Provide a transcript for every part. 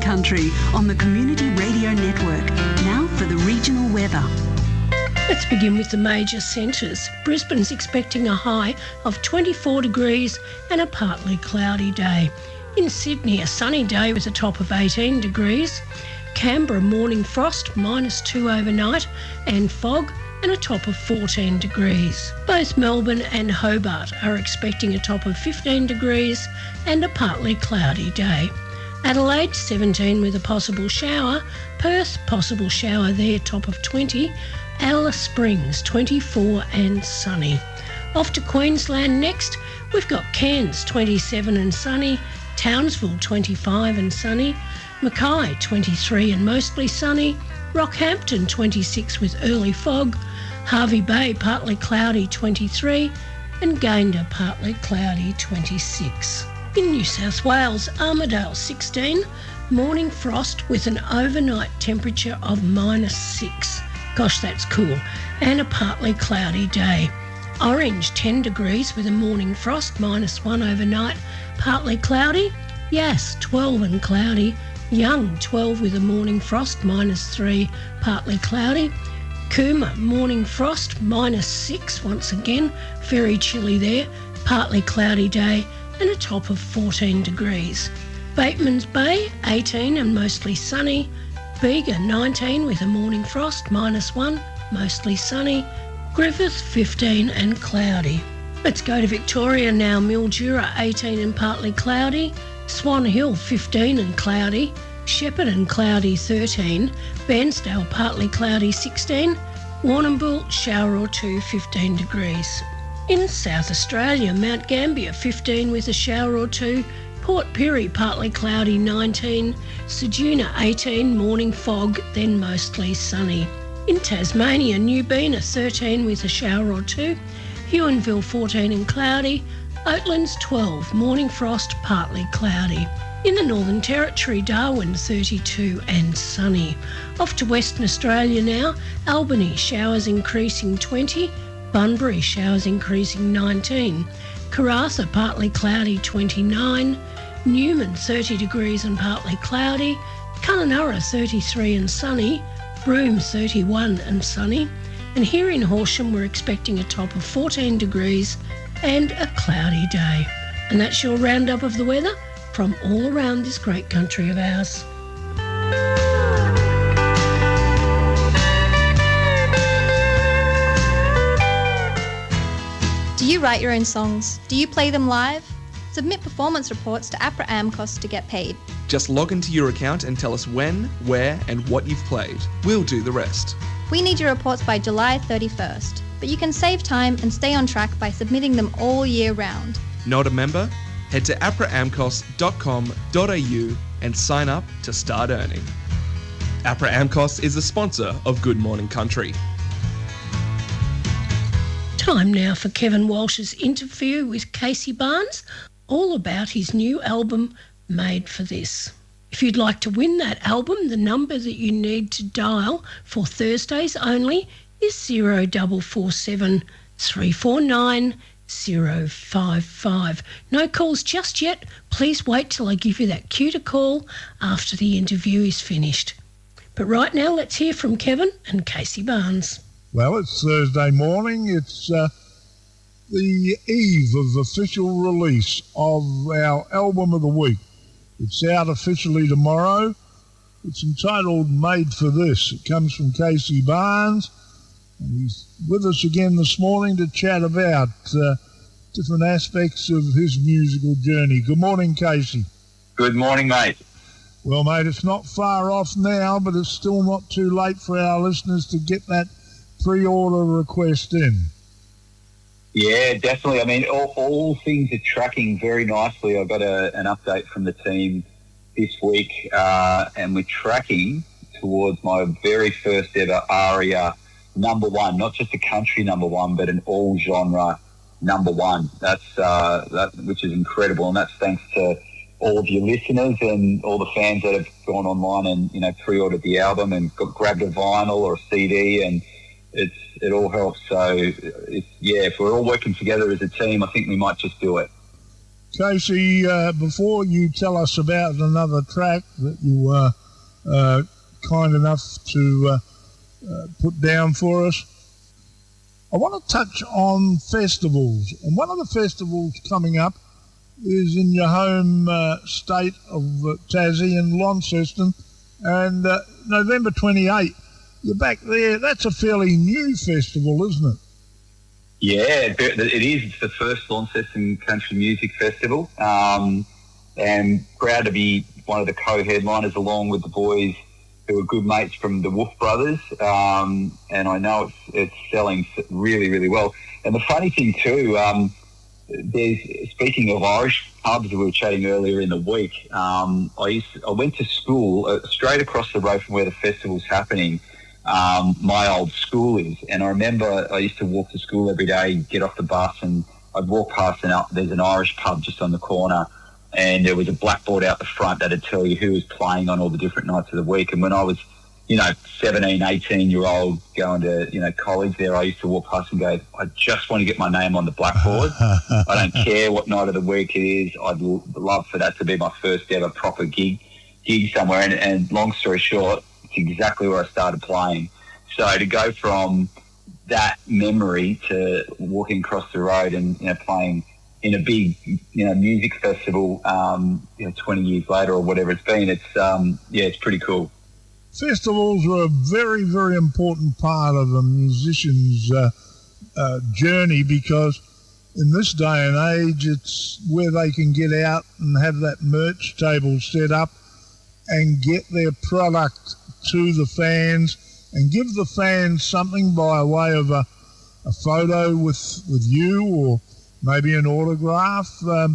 Country on the Community Radio Network. Now for the regional weather. Let's begin with the major centres. Brisbane's expecting a high of 24 degrees and a partly cloudy day. In Sydney, a sunny day with a top of 18 degrees. Canberra, morning frost, -2 overnight, and fog, and a top of 14 degrees. Both Melbourne and Hobart are expecting a top of 15 degrees and a partly cloudy day. Adelaide, 17 with a possible shower. Perth, possible shower there, top of 20. Alice Springs, 24 and sunny. Off to Queensland next, we've got Cairns, 27 and sunny. Townsville, 25 and sunny. Mackay, 23 and mostly sunny. Rockhampton, 26 with early fog. Hervey Bay, partly cloudy, 23. And Gayndah, partly cloudy, 26. In New South Wales, Armidale, 16. Morning frost with an overnight temperature of -6. Gosh, that's cool. And a partly cloudy day. Orange, 10 degrees with a morning frost, -1 overnight, partly cloudy. Yass, 12 and cloudy. Young, 12 with a morning frost, -3, partly cloudy. Cooma, morning frost, -6 once again, very chilly there, partly cloudy day and a top of 14 degrees. Batemans Bay, 18 and mostly sunny. Bega, 19 with a morning frost, -1, mostly sunny. Griffith, 15 and cloudy. Let's go to Victoria now. Mildura, 18 and partly cloudy. Swan Hill, 15 and cloudy. Shepparton, cloudy, 13. Bairnsdale, partly cloudy, 16. Warrnambool, shower or two, 15 degrees. In South Australia, Mount Gambier, 15 with a shower or two. Port Pirie, partly cloudy, 19. Ceduna, 18, morning fog, then mostly sunny. In Tasmania, Newbina, 13 with a shower or two. Huonville, 14 and cloudy. Oatlands, 12, morning frost, partly cloudy. In the Northern Territory, Darwin, 32 and sunny. Off to Western Australia now. Albany, showers increasing 20. Bunbury, showers increasing 19. Karratha, partly cloudy, 29. Newman, 30 degrees and partly cloudy. Kununurra, 33 and sunny. Broome, 31 and sunny. And here in Horsham, we're expecting a top of 14 degrees and a cloudy day. And that's your roundup of the weather from all around this great country of ours. Do you write your own songs? Do you play them live? Submit performance reports to APRA AMCOS to get paid. Just log into your account and tell us when, where and what you've played. We'll do the rest. We need your reports by July 31st, but you can save time and stay on track by submitting them all year round. Not a member? Head to apraamcos.com.au and sign up to start earning. APRA AMCOS is a sponsor of Good Morning Country. Time now for Kevin Walsh's interview with Casey Barnes, all about his new album, Made for This. If you'd like to win that album, the number that you need to dial for Thursdays only is 0447 349 055. No calls just yet. Please wait till I give you that cue to call after the interview is finished. But right now, let's hear from Kevin and Casey Barnes. Well, it's Thursday morning. It's the eve of official release of our album of the week. It's out officially tomorrow. It's entitled Made for This. It comes from Casey Barnes, and he's with us again this morning to chat about different aspects of his musical journey. Good morning, Casey. Good morning, mate. Well, mate, it's not far off now, but it's still not too late for our listeners to get that pre-order request in. Yeah, definitely. I mean, all things are tracking very nicely. I got an update from the team this week, and we're tracking towards my very first ever ARIA #1, not just a country #1, but an all-genre #1. That's which is incredible, and that's thanks to all of your listeners and all the fans that have gone online and pre-ordered the album and grabbed a vinyl or a CD, and it all helps. So if we're all working together as a team, I think we might just do it. Casey, before you tell us about another track that you were kind enough to put down for us, I want to touch on festivals. And one of the festivals coming up is in your home state of Tassie in Launceston, and November 28th. You're back there. That's a fairly new festival, isn't it? Yeah, it is. It's the first Launceston Country Music Festival, and proud to be one of the co-headliners along with the boys who are good mates from the Wolf Brothers, and I know it's selling really, really well. And the funny thing too, speaking of Irish pubs, we were chatting earlier in the week, I went to school straight across the road from where the festival's happening. My old school is, and I remember I used to walk to school every day, get off the bus, and I'd walk past there's an Irish pub just on the corner, and there was a blackboard out the front that'd tell you who was playing on all the different nights of the week. And when I was 17, 18-year-old going to college there, I used to walk past and go, I just want to get my name on the blackboard. I don't care what night of the week it is. I'd love for that to be my first ever proper gig somewhere. And long story short, it's exactly where I started playing. So to go from that memory to walking across the road and playing in a big music festival 20 years later or whatever it's been, it's pretty cool. Festivals are a very, very important part of a musician's journey, because in this day and age it's where they can get out and have that merch table set up and get their product to the fans and give the fans something by way of a photo with you, or maybe an autograph.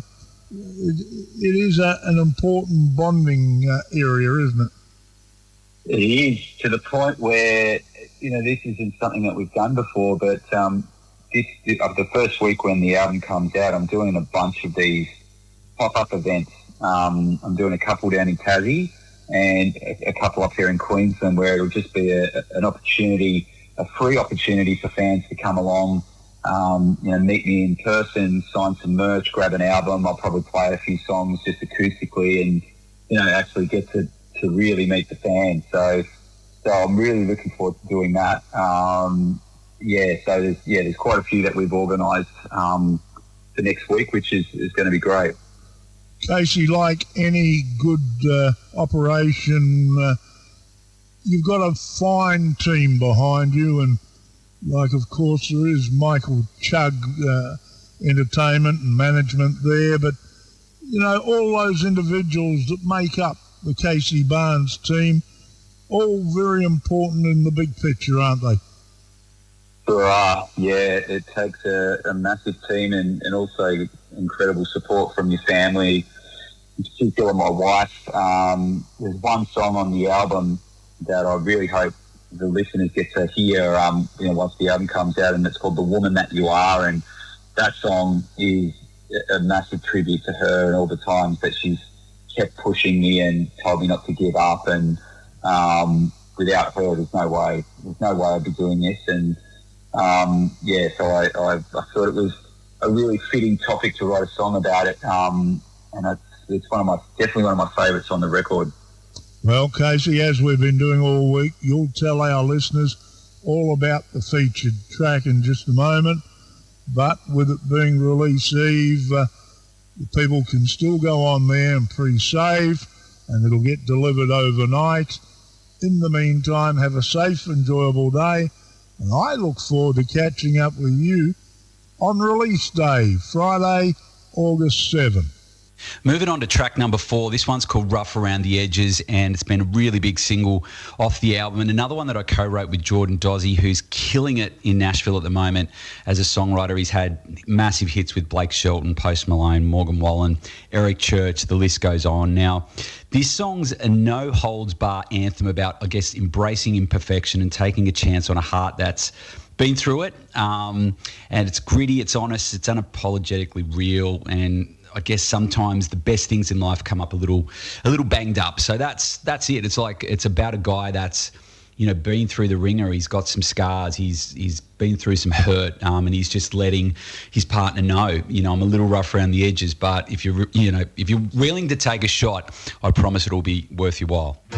It is an important bonding area, isn't it? It is, to the point where, this isn't something that we've done before, but the first week when the album comes out, I'm doing a bunch of these pop-up events. I'm doing a couple down in Tassie and a couple up here in Queensland, where it'll just be an opportunity, a free opportunity for fans to come along, meet me in person, sign some merch, grab an album. I'll probably play a few songs just acoustically and, actually get to really meet the fans. So I'm really looking forward to doing that. So there's quite a few that we've organised for next week, which is going to be great. Casey, like any good operation, you've got a fine team behind you, and of course there is Michael Chugg Entertainment and management there, but all those individuals that make up the Casey Barnes team, all very important in the big picture, aren't they? Sure are. Yeah, it takes a massive team and also incredible support from your family, in particular my wife. There's one song on the album that I really hope the listeners get to hear once the album comes out, and it's called The Woman That You Are, and that song is a massive tribute to her and all the times that she's kept pushing me and told me not to give up, and without her there's no way I'd be doing this. And so I thought it was a really fitting topic to write a song about it, and it's definitely one of my favourites on the record. Well, Casey, as we've been doing all week, you'll tell our listeners all about the featured track in just a moment, but with it being release eve, people can still go on there and pre-save, and it'll get delivered overnight. In the meantime, have a safe, enjoyable day, and I look forward to catching up with you on release day, Friday, August 7. Moving on to track number 4. This one's called Rough Around the Edges, and it's been a really big single off the album, and another one that I co-wrote with Jordan Dozzi, who's killing it in Nashville at the moment as a songwriter. He's had massive hits with Blake Shelton, Post Malone, Morgan Wallen, Eric Church, the list goes on. Now, this song's a no-holds-bar anthem about, I guess, embracing imperfection and taking a chance on a heart that's been through it, and it's gritty, it's honest, it's unapologetically real, and I guess sometimes the best things in life come up a little banged up. So that's it. It's about a guy that's been through the ringer. He's got some scars. He's been through some hurt, and he's just letting his partner know, I'm a little rough around the edges, but if you're willing to take a shot, I promise it'll be worth your while.